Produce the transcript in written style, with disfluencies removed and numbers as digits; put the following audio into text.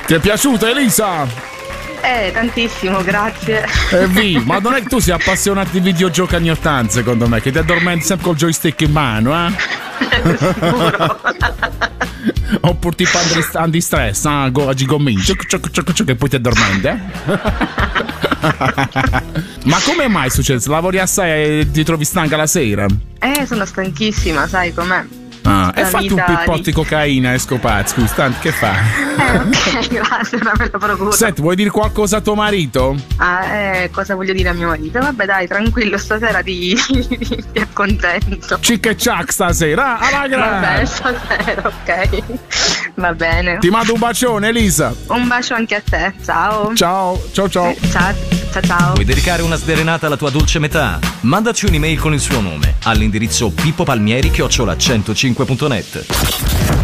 Ti è piaciuta, Elisa? Tantissimo, grazie. Ma non è che tu sei appassionato di videogiochi anni 80, secondo me, che ti addormenti sempre col joystick in mano, Sicuro. Oppure tipo anti-stress, oggi comincio, che poi ti addormenti, Ma come mai succede? Lavori assai e ti trovi stanca la sera? Sono stanchissima, sai com'è? E fatti un pippotto di cocaina e scopazzi, scusa, tanto che fa? Ok, grazie, non me lo procuro. Senti, vuoi dire qualcosa a tuo marito? Cosa voglio dire a mio marito? Vabbè dai, tranquillo, stasera ti accontento. Cic e ciac stasera, alla grande! Vabbè, stasera, ok. Va bene. Ti mando un bacione, Elisa. Un bacio anche a te, ciao. Ciao. Ciao. Vuoi dedicare una sderenata alla tua dolce metà? Mandaci un'email con il suo nome all'indirizzo pippopalmieri@105.net.